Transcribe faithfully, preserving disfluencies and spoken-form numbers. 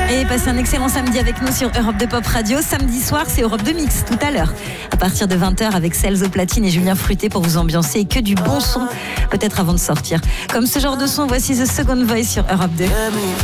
Et passez un excellent samedi avec nous sur Europe deux Pop Radio. Samedi soir, c'est Europe deux Mix tout à l'heure. À partir de vingt heures avec Cels au platine et Julien Fruité pour vous ambiancer et que du bon son, peut-être avant de sortir. Comme ce genre de son, voici The Second Voice sur Europe deux.